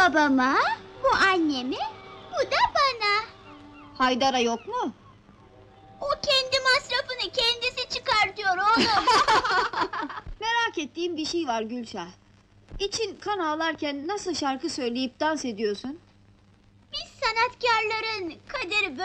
babama, bu anneme, bu da bana. Haydar'a yok mu? O kendi masrafını kendisi çıkartıyor oğlum. Merak ettiğim bir şey var Gülşah. İçin kan ağlarken nasıl şarkı söyleyip dans ediyorsun? Biz sanatkarların kaderi